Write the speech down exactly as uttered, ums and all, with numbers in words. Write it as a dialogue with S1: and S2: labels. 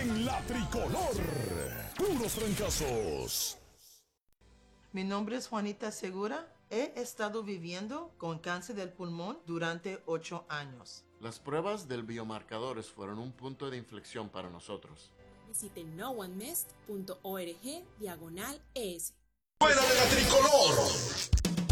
S1: en la tricolor. Puros trancazos.
S2: Mi nombre es Juanita Segura. He estado viviendo con cáncer del pulmón durante ocho años.
S3: Las pruebas del biomarcadores fueron un punto de inflexión para nosotros.
S4: Visite no one mist punto org diagonal es.
S1: ¡Fuera de la tricolor!